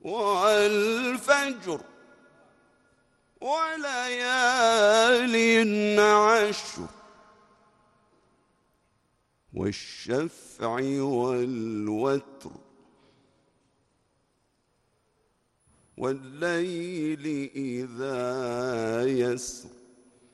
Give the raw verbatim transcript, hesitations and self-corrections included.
والفجر وليال عشر والشفع والوتر والليل إذا يسر